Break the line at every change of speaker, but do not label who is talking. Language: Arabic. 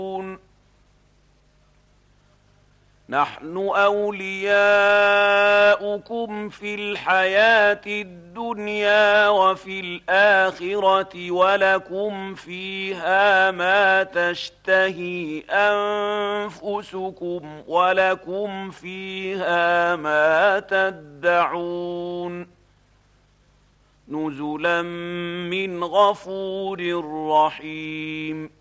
نحن أولياؤكم في الحياة الدنيا وفي الآخرة ولكم فيها ما تشتهي أنفسكم ولكم فيها ما تدعون نزلا من غفور رحيم.